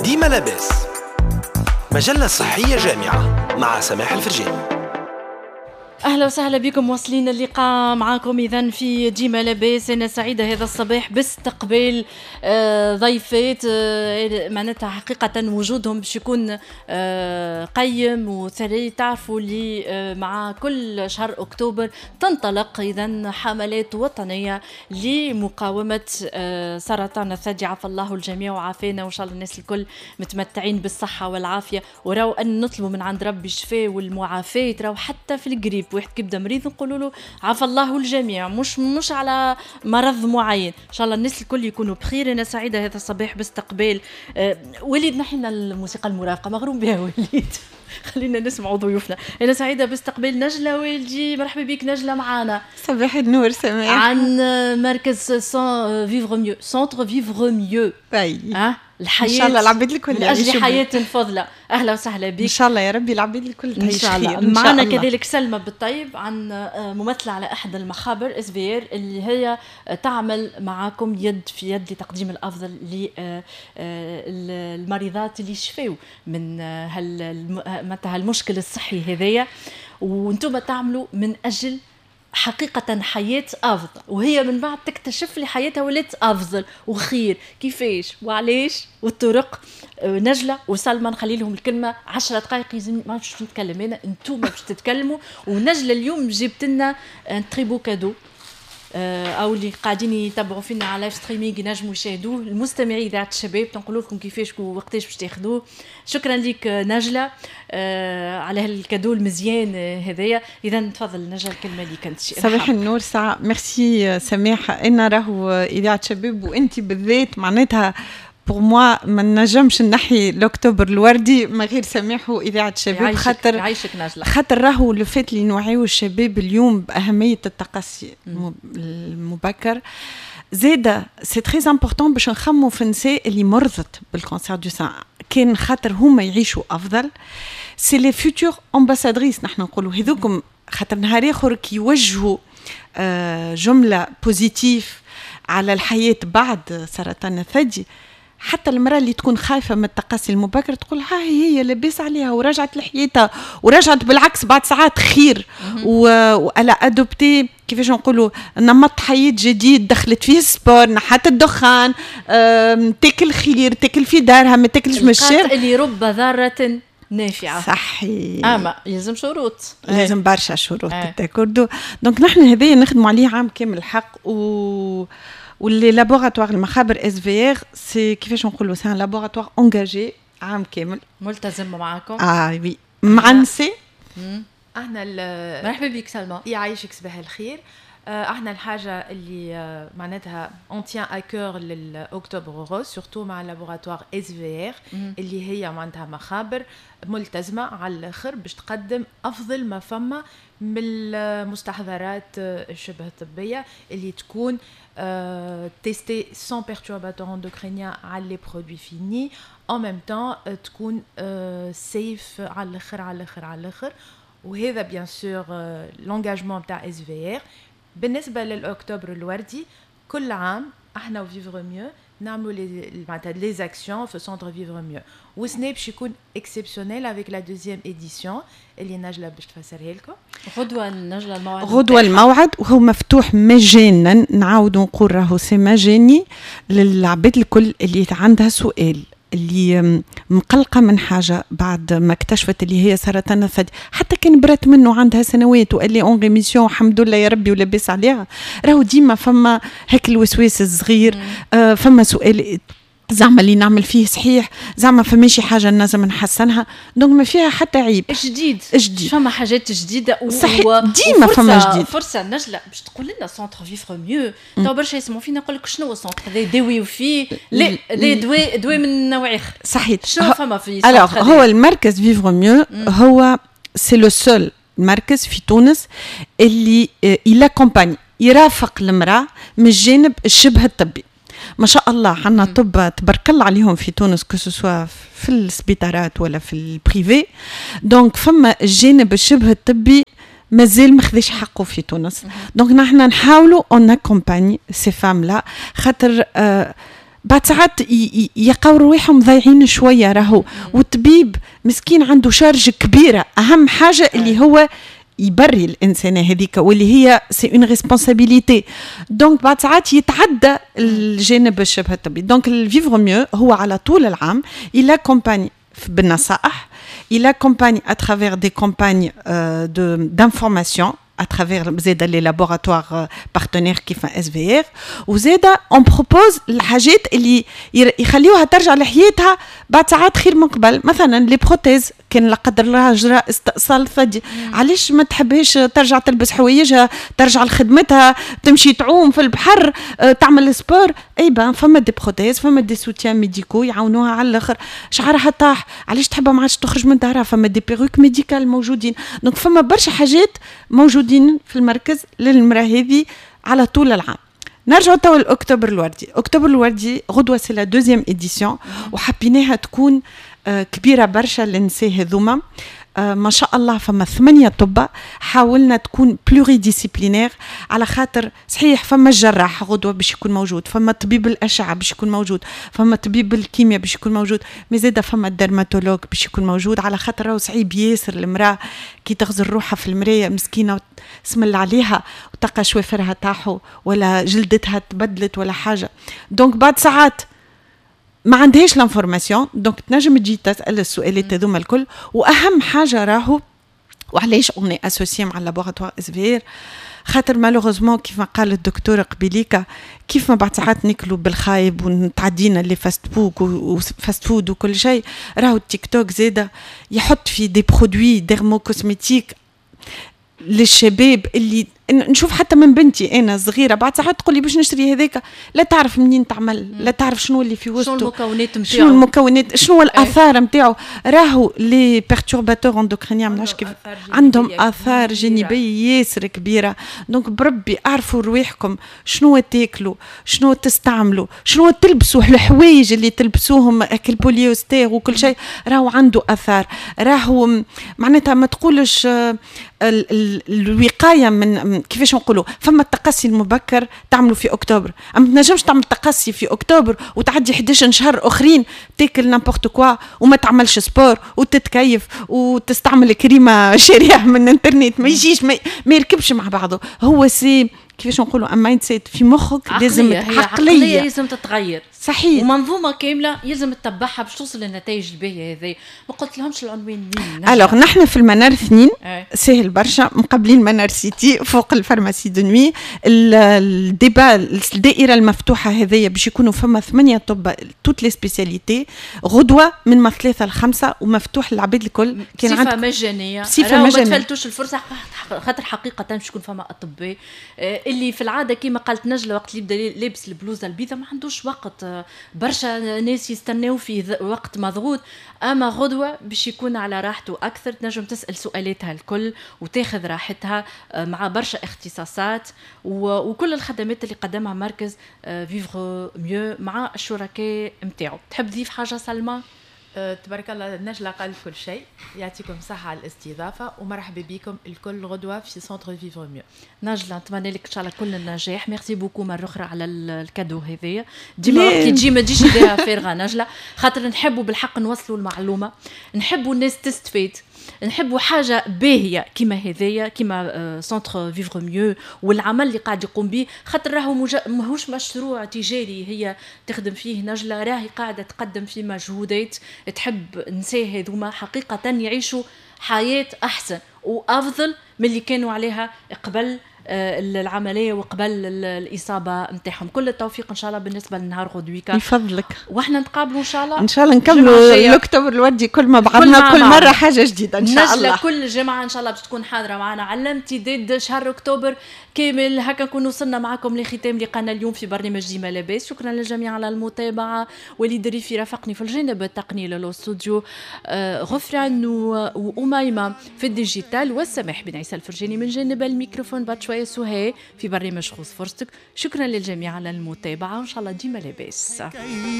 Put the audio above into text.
ديما لاباس، مجلة صحية جامعة مع سماح الفرجاني. أهلا وسهلا بكم، واصلين اللقاء معاكم إذن في ديما لاباس. أنا سعيدة هذا الصباح باستقبال ضيفات معناتها حقيقة وجودهم باش يكون قيم وثري. تعرفوا اللي مع كل شهر أكتوبر تنطلق إذن حملات وطنية لمقاومة سرطان الثدي. عافى الله الجميع وعافينا، وإن شاء الله الناس الكل متمتعين بالصحة والعافية، وراو أن نطلبوا من عند ربي الشفاء والمعافاة. راو حتى في القريب واحد كيبدا مريض نقولوا له عافى الله الجميع، مش على مرض معين. ان شاء الله الناس الكل يكونوا بخير. انا سعيده هذا الصباح باستقبال وليد. نحن الموسيقى المرافقه مغروم بها وليد. خلينا نسمعوا ضيوفنا. انا سعيده باستقبال نجله والدي. مرحبا بك نجله معانا. صباح النور سماح. عن مركز فيفغ ميو، سونتر فيفغ ميو. الحياة ان شاء الله العبيد الكل من اجل حياة فضلة. اهلا وسهلا بك. ان شاء الله يا ربي العبيد الكل ان شاء الله. معنا كذلك سلمى بالطيب، عن ممثلة على احد المخابر SVR اللي هي تعمل معاكم يد في يد لتقديم الافضل للمريضات اللي يشفوا من هالمشكل الصحي هذايا، وانتم تعملوا من اجل حقيقة حياة أفضل، وهي من بعد تكتشف لي حياتها ولات أفضل وخير. كيفاش وعليش والطرق. نجلة وسلمى نخلي لهم الكلمة 10 دقائق. ما باش نتكلم أنا، أنتم باش تتكلموا. ونجلة اليوم جبت لنا تريبو كادو، او اللي قاعدين يتابعوا فينا على لايف ستريمينغ ينجموا يشاهدوه. المستمعين اذاعه الشباب تنقول لكم كيفاش ووقتاش باش تاخذوه. شكرا لك نجله على هالكادو المزيان هذايا. اذا تفضل نجله الكلمه ليك انت. صباح النور ساعه. ميرسي سماح. انا راهو اذاعه الشباب وانت بالذات معناتها بور موا ما نجمش نحي الاكتوبر الوردي ما غير سماح واذاعه الشباب. خاطر عايشك نجله. خاطر راهو لو فات اللي نوعيو الشباب اليوم باهميه التقصي المبكر. زاده سي تري امبورطون باش نخمو في النساء اللي مرضت بالكانسير دو سان، كان خاطر هما يعيشوا افضل. سي لي فيوتور امباسادريس نحن نقولوا هذوكم، خاطر نهار اخر كي يوجهوا جمله بوزيتيف على الحياه بعد سرطان الثدي. حتى المرأة اللي تكون خايفة من التقصي المبكر تقول هي لاباس عليها ورجعت لحياتها، ورجعت بالعكس بعد ساعات خير. وألا أدوبتي كيفاش نقولوا نمط حياة جديد، دخلت فيه السبور، نحت الدخان، تاكل خير، تاكل في دارها، ما تاكلش من الشارع. اللي رب ضارة نافعة. صحي. لازم شروط، لازم برشا شروط. تاكردو. دونك نحن هذايا نخدموا عليه عام كامل الحق. واللي لابوراتوار المخابر SVR سي كيفاش نقولوا سي ان لابوراتوار انجاجي عام كامل ملتزم معاكم. وي مع النساء. احنا مرحبا بك سلمى. يعيشك صباح الخير. احنا الحاجه اللي معناتها اون تيان ا كور للاكتوبر روز سورتو مع لابوراتوار SVR اللي هي معناتها مخابر ملتزمه على الاخر باش تقدم افضل ما فما من المستحضرات الشبه الطبيه اللي تكون تيستي سون بيرتورباتور اندوكرينيان على لي برودوي فيني en même temps تكون سيف على الاخر. وهذا بيان سور لونجاجمون تاع SVR. بالنسبه للاكتوبر الوردي كل عام احنا وفيفر ميو نعملوا لي زاكسيون في سونتر فيفر ميو، وسناب باش يكون اكسبسيونيل افيك لا دوزيام اديسيون اللي نجله باش تفسرها لكم. غدوه نجله الموعد. غدوه الموعد وهو مفتوح مجانا. نعاود نقول راهو سي مجاني للعباد الكل اللي عندها سؤال، اللي مقلقة من حاجة بعد ما اكتشفت اللي هي سرطان الثدي، حتى كان برات منه عندها سنوات وقال لي اون ريميسيون الحمد لله يا ربي ولاباس عليها. راهو ديما فما هيك الوسواس الصغير. فما سؤال زعما اللي نعمل فيه صحيح، زعما فما شي حاجه لازم نحسنها. دونك ما فيها حتى عيب. جديد فما حاجات جديده صحيح. ديما فما جديد. فرصه نجله باش تقول لنا سونتر فيفر ميو. تو برشا يسمعوا فينا يقول لك شنو السونتر هذا داويو فيه؟ لا دواء من نوع اخر. صحيح. شنو فما في سونتر؟ هو المركز فيفر ميو هو سي لو سول مركز في تونس اللي الى كومباني يرافق المراه من الجانب الشبه الطبي. ما شاء الله عنا طب تبارك الله عليهم في تونس كسوسوا في السبيطارات ولا في البريفي. دونك فما الجانب الشبه الطبي مازال مخذش حقه في تونس. دونك نحن نحاولوا اون اكومباني سي فام لا خاطر بعد ساعات يلقاو رواحهم ضايعين شويه راهو، والطبيب مسكين عنده شارج كبيره. اهم حاجه اللي هو يبري الانسانه هذيك، واللي هي سي اون ريسبونسابيلتي. دونك بعد ساعات يتعدى الجانب الشبه الطبي. دونك الفيفر ميو هو على طول العام إلا كومباني بالنصائح، إلا كومباني à travers des campagnes d'information à travers زيدا les laboratoires partenaires كيف SVR، وزيدا on propose الحاجات اللي يخليوها ترجع لحياتها بعد ساعات خير من قبل. مثلا لي بروتيز كان لا قدر الله جرى استئصال ثدي، علاش ما تحبش ترجع تلبس حوايجها، ترجع لخدمتها، تمشي تعوم في البحر، تعمل سبور. اي بان فما دي بروتيز، فما دي سوتيان ميديكو يعاونوها على الاخر. شعرها طاح، علاش تحبها ما عادش تخرج من دارها، فما دي بيروك ميديكال موجودين. دونك فما برشا حاجات موجودين في المركز للمراه هذه على طول العام. نرجعوا توا لاكتوبر الوردي. اكتوبر الوردي غدوه سي لا دوزيام اديسيون، وحبيناها تكون كبيره برشا للنساء هذوما. ما شاء الله فما 8 طب. حاولنا تكون بلوري ديسيبلينير، على خاطر صحيح فما الجراح غدوه باش يكون موجود، فما طبيب الاشعه باش يكون موجود، فما طبيب الكيمياء باش يكون موجود، مي زاده فما الدرماتولوج باش يكون موجود، على خاطر راهو صعيب ياسر المراه كي تغزل روحها في المرايه مسكينه اسم الله عليها وتلقى شوافرها طاحوا ولا جلدتها تبدلت ولا حاجه. دونك بعد ساعات ما عندهاش لانفورماسيون، دونك تنجم تجي تسال السؤالات هذوما الكل. واهم حاجه راهو وعلاش اوني اسوسيي مع اللابوراتوار SVR، خاطر مالوغوزمون كيف ما قال الدكتور قبيليكا، كيف ما بعد ساعات ناكلوا بالخايب ونتعدينا اللي فاست فود وكل شيء، راهو التيك توك زاده يحط في دي برودوي ديرمو كوسميتيك للشباب. اللي نشوف حتى من بنتي انا صغيره بعد ساعات تقول لي باش نشتري هذاك، لا تعرف منين تعمل، لا تعرف شنو اللي في وسطه، شنو المكونات، شنو الاثار نتاعو. راهو لي بيرتورباتور اندوكرينيان مناش كيف عندهم اثار جانبيه ياسر كبيره. دونك بربي اعرفوا رواحكم شنو تاكلوا، شنو تستعملوا، شنو تلبسوا، الحوايج اللي تلبسوهم اكل بوليوستير وكل شيء راهو عنده اثار. راهو معناتها ما تقولش الوقايه من كيفاش نقولوا، فما التقصي المبكر تعملوا في اكتوبر، اما تنجمش تعمل تقصي في اكتوبر وتعدي 11 شهر اخرين تاكل نامبورت كوا وما تعملش سبور وتتكيف وتستعمل كريمه شاريها من الانترنت. ما يجيش ما يركبش مع بعضه. هو سي كيفاش نقولوا مايند سيت في مخك لازم عقلية لازم تتغير. صحيح. ومنظومه كامله يلزم تتبعها باش توصل للنتائج الباهيه هذه. ما قلت لهمش العنوان وين؟ الوغ نحن في المنار 2 سهل برشا مقابلين منار سيتي فوق الفارماسي دو نوي. الديبا الدائره المفتوحه هذيا باش يكونوا فما 8 طب توت لي سبيسياليتي غدوه من 3 ل 5 ومفتوح للعباد الكل. كان صفه مجانيه. صفه مجانيه. ما تفلتوش الفرصه خاطر حقيقه باش يكون فما اطباء اللي في العاده كيما قالت نجله وقت اللي يبدا لابس البلوزه البيضاء ما عندوش وقت. برشا ناس يستناو في وقت مضغوط، اما غدوه باش يكون على راحته اكثر. تنجم تسال سؤالاتها الكل وتاخذ راحتها مع برشا اختصاصات وكل الخدمات اللي قدمها مركز فيفغ ميو مع الشركاء نتاعو. تحب تضيف حاجه سلمى؟ تبارك الله نجلة قال كل شيء. يعطيكم صحة على الاستضافة ومرحبا بكم الكل غدوة في سنتر فيفر ميو. نجلة نتمنى لك ان شاء الله كل النجاح. ميرسي بوكو مرة أخرى على الكادو هذايا. ديما وقت تجي ما تجيش ايديها فارغة نجلة، خاطر نحبوا بالحق نوصلوا المعلومة، نحبوا الناس تستفيد، نحبوا حاجة باهية كيما هذايا كيما سنتر فيفر ميو والعمل اللي قاعد يقوم به. خاطر راهو ماهوش مشروع تجاري هي تخدم فيه نجلة، راهي قاعدة تقدم فيه مجهودات تحب النساء هذوما حقيقة يعيشوا حياة أحسن وأفضل من اللي كانوا عليها قبل العمليه وقبل الاصابه نتاعهم. كل التوفيق ان شاء الله بالنسبه لنهار غدويكا يفضلك، واحنا نتقابلوا ان شاء الله. ان شاء الله نكملوا اكتوبر الودي كل ما بعضنا كل مره حاجه جديده ان شاء الله. كل جمعه ان شاء الله باش تكون حاضره معنا على امتداد شهر اكتوبر كامل. هكا نكون وصلنا معكم لختام لقاءنا اليوم في برنامج ديما لاباس. شكرا للجميع على المتابعه. وليد الريفي رافقني في الجانب التقني للاستوديو، غفران وأميمة في الديجيتال، والسماح بن عيسى الفرجاني من جانب الميكروفون. بعد شويه سهى في برنامج خذ فرصتك. شكرا للجميع على المتابعه وان شاء الله ديما لاباس.